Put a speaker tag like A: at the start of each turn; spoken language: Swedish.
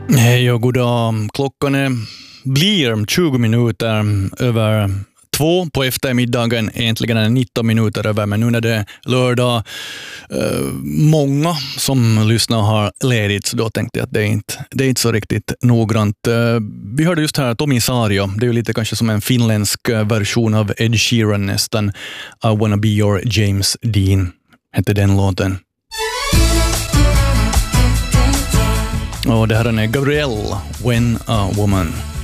A: Hej och god dag. Klockan blir 20 minuter över 2 på eftermiddagen. Egentligen är det 19 minuter över, men nu när det är lördag, många som lyssnar har ledigt, så då tänkte jag att det är inte så riktigt noggrant. Vi hörde just här Tommy Sario. Det är ju lite kanske som en finländsk version av Ed Sheeran nästan. I wanna be your James Dean hette den låten. Och det här är Gabrielle, When a Woman.